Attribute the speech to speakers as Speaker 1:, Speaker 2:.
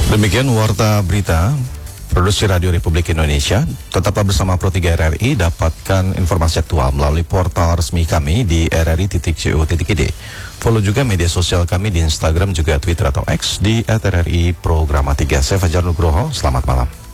Speaker 1: Demikian Warta Berita Produksi Radio Republik Indonesia. Tetaplah bersama Pro3 RRI. Dapatkan informasi aktual melalui portal resmi kami di rri.co.id. Follow juga media sosial kami di Instagram juga Twitter atau X di @RRI Programa 3. Saya Fajar Nugroho, selamat malam.